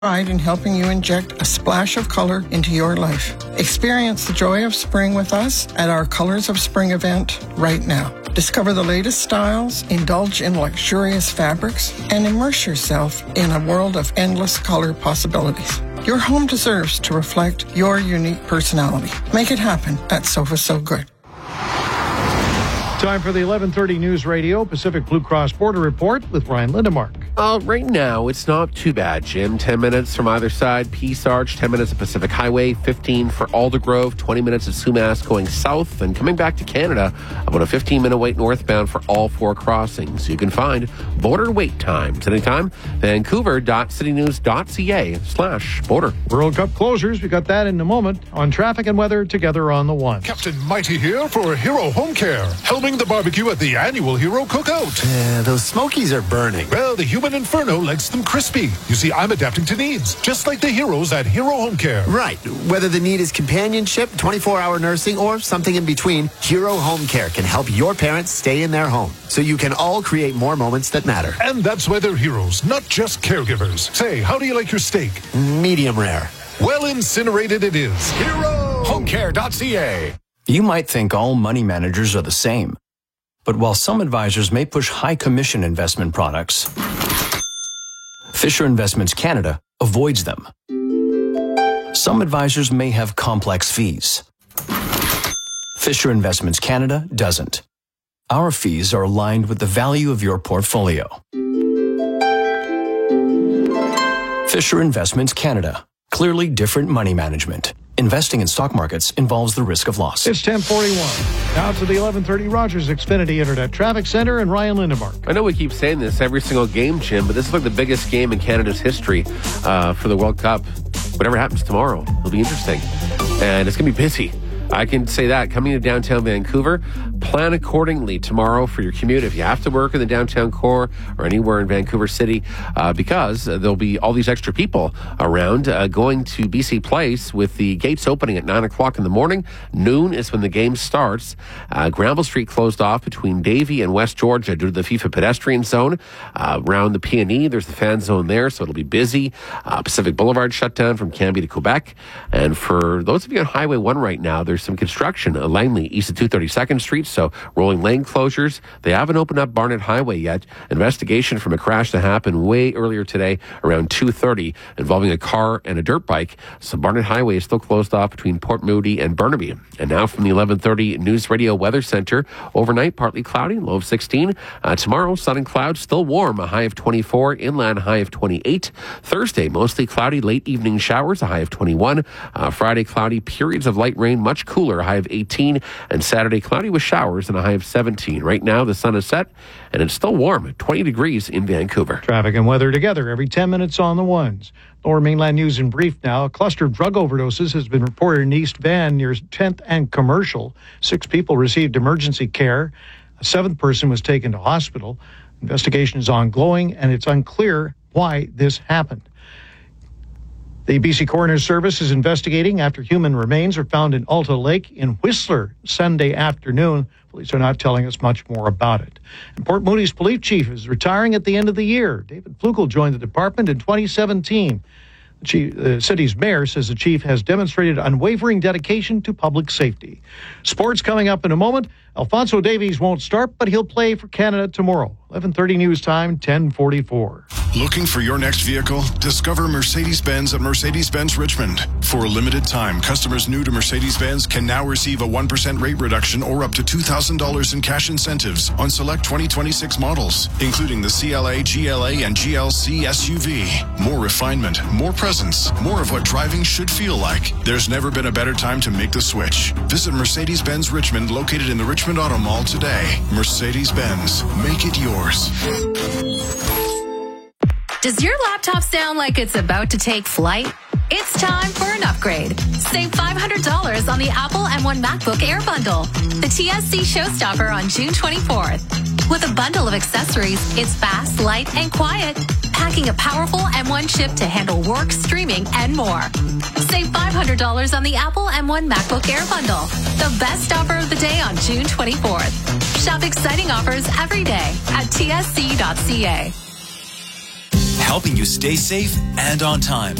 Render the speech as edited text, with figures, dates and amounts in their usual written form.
Pride in helping you inject a splash of color into your life. Experience the joy of spring with us at our Colors of Spring event right now. Discover the latest styles, indulge in luxurious fabrics, and immerse yourself in a world of endless color possibilities. Your home deserves to reflect your unique personality. Make it happen at Sofa So Good. Time for the 11:30 News Radio Pacific Blue Cross Border Report with Ryan Lindemark. Right now, it's not too bad, Jim. 10 minutes from either side, Peace Arch, 10 minutes of Pacific Highway, 15 for Aldergrove, 20 minutes of Sumas going south, and coming back to Canada, about a 15-minute wait northbound for all four crossings. You can find border wait times anytime, vancouver.citynews.ca/border. World Cup closures, we got that in a moment. On traffic and weather, together on the one. Captain Mighty here for Hero Home Care, helming the barbecue at the annual Hero Cookout. Those smokies are burning. Well, the human inferno likes them crispy. You see, I'm adapting to needs, just like the heroes at Hero Home Care. Right. Whether the need is companionship, 24-hour nursing, or something in between, Hero Home Care can help your parents stay in their home, so you can all create more moments that matter. And that's why they're heroes, not just caregivers. Say, how do you like your steak? Medium rare. Well incinerated it is. Hero Homecare.ca. You might think all money managers are the same. But while some advisors may push high commission investment products, Fisher Investments Canada avoids them. Some advisors may have complex fees. Fisher Investments Canada doesn't. Our fees are aligned with the value of your portfolio. Fisher Investments Canada. Clearly different money management. Investing in stock markets involves the risk of loss. It's 10:41. Now to the 11:30 Rogers Xfinity Internet Traffic Center and Ryan Lindemark. I know we keep saying this every single game, Jim, but this is like the biggest game in Canada's history for the World Cup. Whatever happens tomorrow, it'll be interesting. And it's going to be busy. I can say that. Coming to downtown Vancouver, plan accordingly tomorrow for your commute if you have to work in the downtown core or anywhere in Vancouver City, because there'll be all these extra people around going to BC Place with the gates opening at 9 o'clock in the morning. Noon is when the game starts. Granville Street closed off between Davie and West Georgia due to the FIFA pedestrian zone. Around the P&E, there's the fan zone there, so it'll be busy. Pacific Boulevard shut down from Cambie to Quebec. And for those of you on Highway 1 right now, there's some construction at Langley, east of 232nd Street, so rolling lane closures. They haven't opened up Barnett Highway yet. Investigation from a crash that happened way earlier today around 2:30 involving a car and a dirt bike. So Barnett Highway is still closed off between Port Moody and Burnaby. And now from the 11:30 News Radio Weather Center, overnight partly cloudy, low of 16. Tomorrow, sun and clouds, still warm, a high of 24, inland high of 28. Thursday, mostly cloudy, late evening showers, a high of 21. Friday, cloudy, periods of light rain, much cooler, a high of 18. And Saturday, cloudy with showers and a high of 17. Right now, the sun is set and it's still warm at 20 degrees in Vancouver. Traffic and weather together every 10 minutes on the ones. Lower Mainland News in brief now. A cluster of drug overdoses has been reported in East Van near 10th and Commercial. 6 people received emergency care. A 7th person was taken to hospital. Investigation is ongoing and it's unclear why this happened. The BC Coroner's Service is investigating after human remains are found in Alta Lake in Whistler Sunday afternoon. Police are not telling us much more about it. And Port Moody's police chief is retiring at the end of the year. David Flugel joined the department in 2017. The city's mayor says the chief has demonstrated unwavering dedication to public safety. Sports coming up in a moment. Alphonso Davies won't start, but he'll play for Canada tomorrow. 11:30 news time, 10:44. Looking for your next vehicle? Discover Mercedes-Benz at Mercedes-Benz Richmond. For a limited time, customers new to Mercedes-Benz can now receive a 1% rate reduction or up to $2,000 in cash incentives on select 2026 models, including the CLA, GLA, and GLC SUV. More refinement, more presence, more of what driving should feel like. There's never been a better time to make the switch. Visit Mercedes-Benz Richmond, located in the Richmond Auto Mall today. Mercedes-Benz. Make it yours. Does your laptop sound like it's about to take flight? It's time for an upgrade. Save $500 on the Apple M1 MacBook Air bundle, the TSC showstopper on June 24th. With a bundle of accessories, it's fast, light, and quiet, packing a powerful M1 chip to handle work, streaming, and more. Save $500 on the Apple M1 MacBook Air bundle, the best offer of the day on June 24th. Shop exciting offers every day at tsc.ca. helping you stay safe and on time.